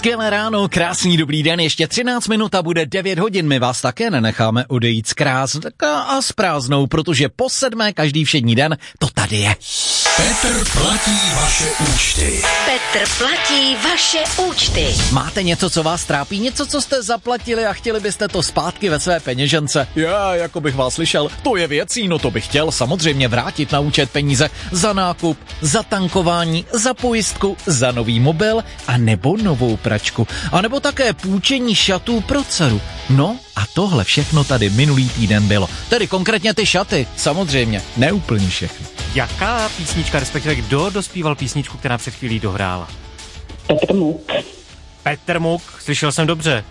Skvělé ráno, krásný dobrý den, ještě 13 minut a bude 9 hodin. My vás také nenecháme odejít a s prázdnou, protože po 7. každý všední den to tady je. Petr platí vaše účty. Petr platí vaše účty. Máte něco, co vás trápí, něco, co jste zaplatili a chtěli byste to zpátky ve své peněžence? Já, jako bych vás slyšel, to je věcí, no to bych chtěl samozřejmě vrátit na účet peníze za nákup, za tankování, za pojistku, za nový mobil a nebo novou pračku. A nebo také půjčení šatů pro dceru. No a tohle všechno tady minulý týden bylo. Tedy konkrétně ty šaty, samozřejmě, ne úplně všechny. Jaká písnička, respektive kdo dospíval písničku, která před chvílí dohrála? Petr Muk. Petr Muk, slyšel jsem dobře.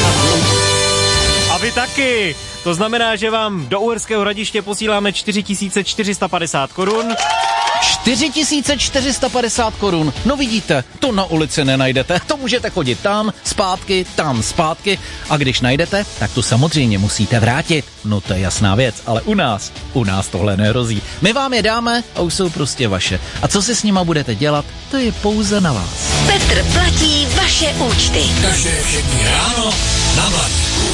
A vy taky. To znamená, že vám do Uherského Hradiště posíláme 4450 korun. 4450 korun. No vidíte, to na ulici nenajdete. To můžete chodit tam zpátky. A když najdete, tak to samozřejmě musíte vrátit. No to je jasná věc, ale u nás tohle nehrozí. My vám je dáme a už jsou prostě vaše. A co si s nima budete dělat, to je pouze na vás. Petr platí vaše účty. Každé všední ráno na Mladíku.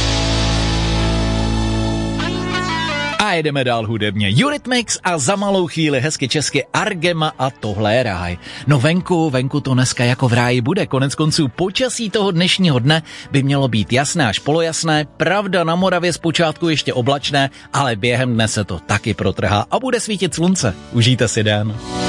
A jedeme dál hudebně. Eurythmics a za malou chvíli hezky česky Argema a tohle je ráj. No venku to dneska jako v ráji bude. Konec konců počasí toho dnešního dne by mělo být jasné až polojasné. Pravda, na Moravě zpočátku ještě oblačné, ale během dne se to taky protrhá a bude svítit slunce. Užijte si den.